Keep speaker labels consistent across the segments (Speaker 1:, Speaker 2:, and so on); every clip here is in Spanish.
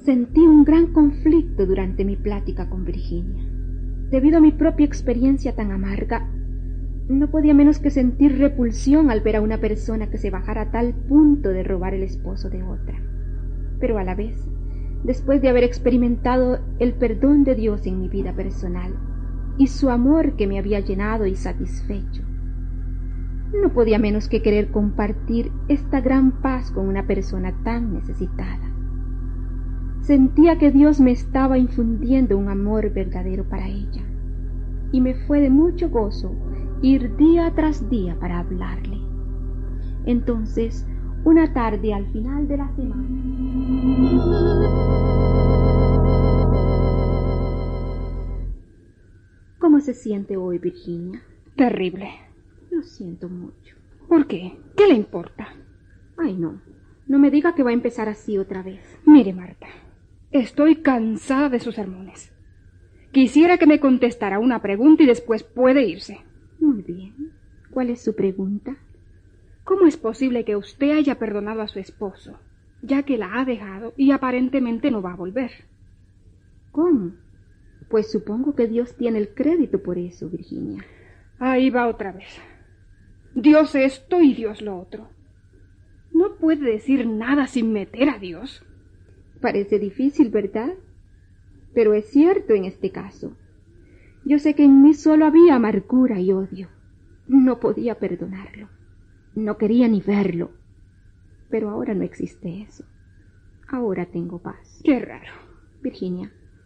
Speaker 1: Sentí un gran conflicto durante mi plática con Virginia. Debido a mi propia experiencia tan amarga, no podía menos que sentir repulsión al ver a una persona que se bajara a tal punto de robar el esposo de otra. Pero a la vez, después de haber experimentado el perdón de Dios en mi vida personal y su amor que me había llenado y satisfecho, no podía menos que querer compartir esta gran paz con una persona tan necesitada. Sentía que Dios me estaba infundiendo un amor verdadero para ella, y me fue de mucho gozo ir día tras día para hablarle. Entonces, una tarde al final de la semana... ¿Cómo se siente hoy, Virginia?
Speaker 2: Terrible.
Speaker 1: Lo siento mucho.
Speaker 2: ¿Por qué? ¿Qué le importa?
Speaker 1: Ay, no. No me diga que va a empezar así otra vez.
Speaker 2: Mire, Marta, estoy cansada de sus sermones. Quisiera que me contestara una pregunta y después puede irse.
Speaker 1: Muy bien. ¿Cuál es su pregunta?
Speaker 2: ¿Cómo es posible que usted haya perdonado a su esposo, ya que la ha dejado y aparentemente no va a volver?
Speaker 1: ¿Cómo? Pues supongo que Dios tiene el crédito por eso, Virginia.
Speaker 2: Ahí va otra vez. Dios esto y Dios lo otro. No puede decir nada sin meter a Dios.
Speaker 1: Parece difícil, ¿verdad? Pero es cierto en este caso. Yo sé que en mí solo había amargura y odio. No podía perdonarlo. No quería ni verlo. Pero ahora no existe eso. Ahora tengo paz.
Speaker 2: Qué raro.
Speaker 1: Virginia,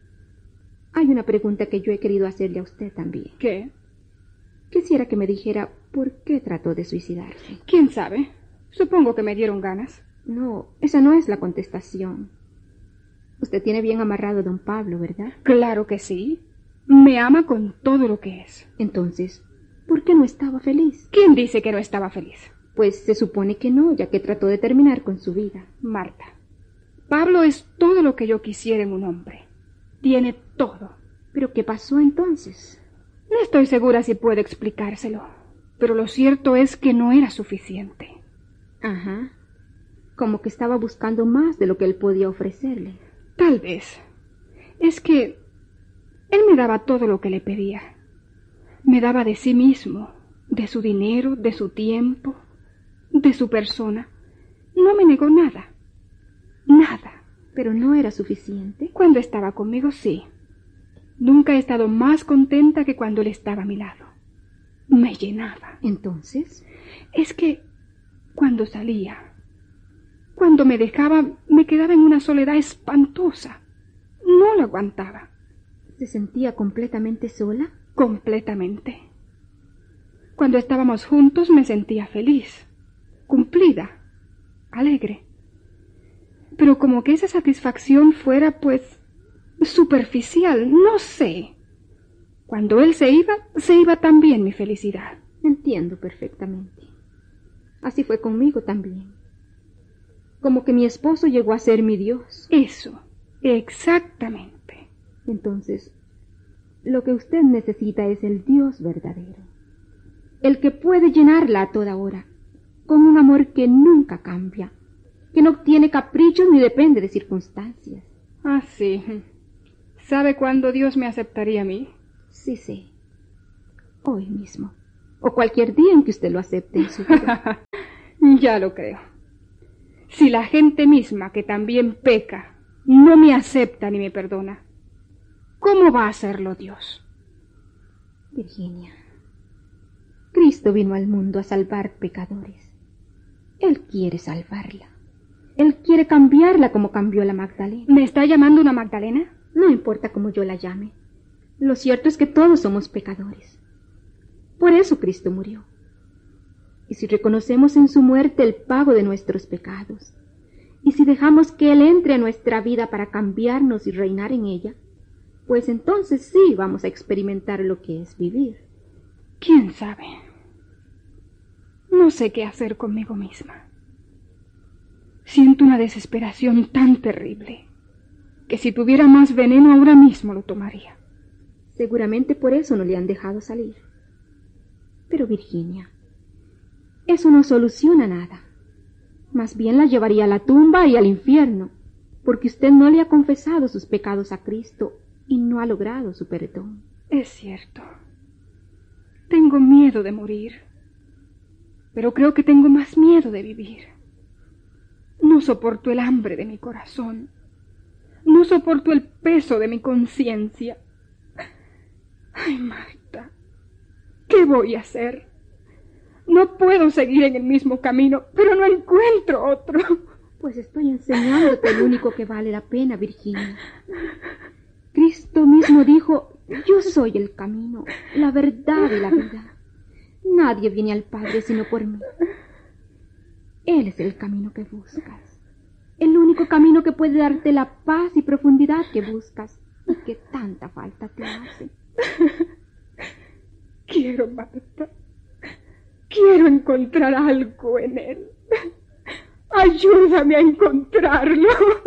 Speaker 1: hay una pregunta que yo he querido hacerle a usted también.
Speaker 2: ¿Qué?
Speaker 1: Quisiera que me dijera por qué trató de suicidarse.
Speaker 2: ¿Quién sabe? Supongo que me dieron ganas.
Speaker 1: No, esa no es la contestación. Usted tiene bien amarrado a don Pablo, ¿verdad?
Speaker 2: Claro que sí. Me ama con todo lo que es.
Speaker 1: Entonces, ¿por qué no estaba feliz?
Speaker 2: ¿Quién dice que no estaba feliz?
Speaker 1: Pues se supone que no, ya que trató de terminar con su vida.
Speaker 2: Marta, Pablo es todo lo que yo quisiera en un hombre. Tiene todo.
Speaker 1: ¿Pero qué pasó entonces?
Speaker 2: No estoy segura si puedo explicárselo, pero lo cierto es que no era suficiente.
Speaker 1: Ajá. Como que estaba buscando más de lo que él podía ofrecerle.
Speaker 2: Tal vez. Es que él me daba todo lo que le pedía. Me daba de sí mismo, de su dinero, de su tiempo, de su persona. No me negó nada. Nada.
Speaker 1: ¿Pero no era suficiente?
Speaker 2: Cuando estaba conmigo, sí. Nunca he estado más contenta que cuando él estaba a mi lado. Me llenaba.
Speaker 1: ¿Entonces?
Speaker 2: Es que cuando salía, cuando me dejaba, me quedaba en una soledad espantosa. No la aguantaba.
Speaker 1: ¿Se sentía completamente sola?
Speaker 2: Completamente. Cuando estábamos juntos me sentía feliz, cumplida, alegre. Pero como que esa satisfacción fuera, pues, superficial, no sé. Cuando él se iba también mi felicidad.
Speaker 1: Entiendo perfectamente. Así fue conmigo también. Como que mi esposo llegó a ser mi Dios.
Speaker 2: Eso, exactamente.
Speaker 1: Entonces, lo que usted necesita es el Dios verdadero. El que puede llenarla a toda hora, con un amor que nunca cambia, que no tiene caprichos ni depende de circunstancias.
Speaker 2: Ah, sí. ¿Sabe cuándo Dios me aceptaría a mí?
Speaker 1: Sí, sí. Hoy mismo. O cualquier día en que usted lo acepte en su vida.
Speaker 2: Ya lo creo. Si la gente misma, que también peca, no me acepta ni me perdona, ¿cómo va a hacerlo Dios?
Speaker 1: Virginia, Cristo vino al mundo a salvar pecadores. Él quiere salvarla. Él quiere cambiarla como cambió la Magdalena.
Speaker 2: ¿Me está llamando una Magdalena?
Speaker 1: No importa cómo yo la llame. Lo cierto es que todos somos pecadores. Por eso Cristo murió. Y si reconocemos en su muerte el pago de nuestros pecados, y si dejamos que Él entre a nuestra vida para cambiarnos y reinar en ella, pues entonces sí vamos a experimentar lo que es vivir.
Speaker 2: ¿Quién sabe? No sé qué hacer conmigo misma. Siento una desesperación tan terrible que si tuviera más veneno ahora mismo lo tomaría.
Speaker 1: Seguramente por eso no le han dejado salir. Pero Virginia, eso no soluciona nada. Más bien la llevaría a la tumba y al infierno. porque usted no le ha confesado sus pecados a Cristo y no ha logrado su perdón.
Speaker 2: Es cierto. Tengo miedo de morir, pero creo que tengo más miedo de vivir. No soporto el hambre de mi corazón. No soporto el peso de mi conciencia. Ay, Marta, ¿qué voy a hacer? No puedo seguir en el mismo camino, pero no encuentro otro.
Speaker 1: Pues estoy enseñándote el único que vale la pena, Virginia. Cristo mismo dijo: yo soy el camino, la verdad y la vida. Nadie viene al Padre sino por mí. Él es el camino que buscas, el único camino que puede darte la paz y profundidad que buscas y que tanta falta te hace.
Speaker 2: Quiero, Marta. Quiero encontrar algo en él. Ayúdame a encontrarlo.